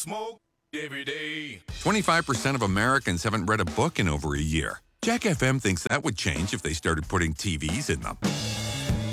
smoke every day. 25% of Americans haven't read a book in over a year. Jack FM thinks that would change if they started putting TVs in them.